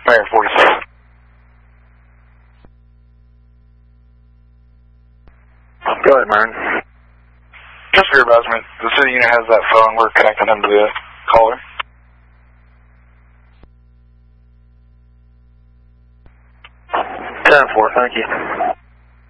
Mayor 46. Go ahead, Myron. Just for your advisement, the city unit has that phone. We're connecting them to the caller. Ten-4, thank you.